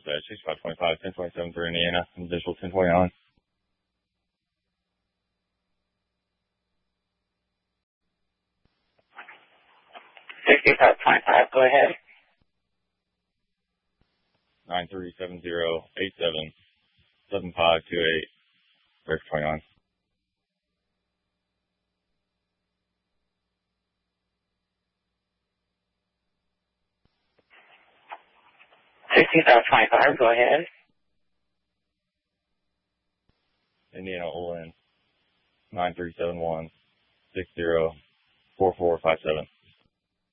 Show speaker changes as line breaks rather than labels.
dispatch 6525, 1027 for Indiana, and visual 1029.
Go ahead.
9370877528, Rick 29.
Go ahead.
Indiana Olin 9371604457.